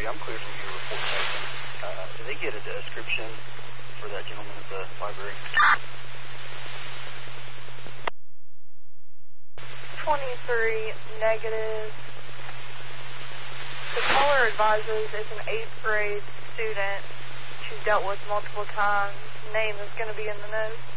3. I'm clear to review report taken. Did they get a description for that gentleman at the library? 23 negative. The caller advises it's an 8th grade student she's dealt with multiple times. Name is going to be in the notes.